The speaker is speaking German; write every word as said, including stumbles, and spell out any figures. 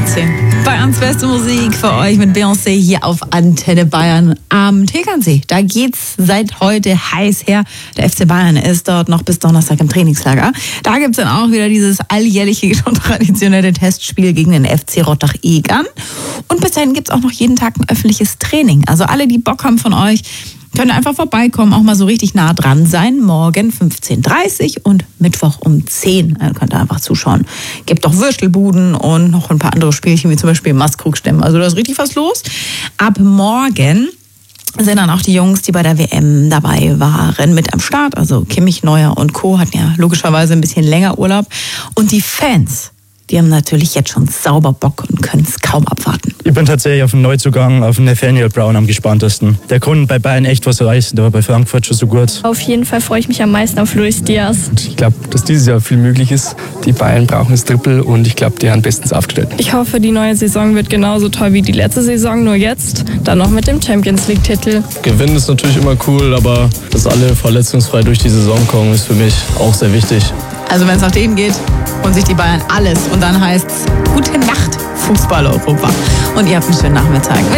achtzehn. Bayerns beste Musik für euch mit Beyoncé hier auf Antenne Bayern am Tegernsee. Da geht's seit heute heiß her. Der F C Bayern ist dort noch bis Donnerstag im Trainingslager. Da gibt's dann auch wieder dieses alljährliche, schon traditionelle Testspiel gegen den F C Rottach-Egern. Und bis dahin gibt's auch noch jeden Tag ein öffentliches Training. Also alle, die Bock haben von euch, können einfach vorbeikommen, auch mal so richtig nah dran sein. Morgen fünfzehn Uhr dreißig und Mittwoch um zehn. Dann könnt ihr einfach zuschauen. Gibt auch Würstelbuden und noch ein paar andere Spielchen, wie zum Beispiel Maskrug-Stemmen. Also da ist richtig was los. Ab morgen sind dann auch die Jungs, die bei der W M dabei waren, mit am Start. Also Kimmich, Neuer und Co. hatten ja logischerweise ein bisschen länger Urlaub. Und die Fans, die haben natürlich jetzt schon sauber Bock und können es kaum abwarten. Ich bin tatsächlich auf den Neuzugang, auf den Nathaniel Brown am gespanntesten. Der kann bei Bayern echt was reißen, der war bei Frankfurt schon so gut. Auf jeden Fall freue ich mich am meisten auf Luis Diaz. Ich glaube, dass dieses Jahr viel möglich ist. Die Bayern brauchen das Triple und ich glaube, die haben bestens aufgestellt. Ich hoffe, die neue Saison wird genauso toll wie die letzte Saison, nur jetzt dann noch mit dem Champions League-Titel. Gewinnen ist natürlich immer cool, aber dass alle verletzungsfrei durch die Saison kommen, ist für mich auch sehr wichtig. Also wenn es nach denen geht, holen sich die Bayern alles. Und dann heißt's Gute Nacht, Fußball-Europa. Und ihr habt einen schönen Nachmittag.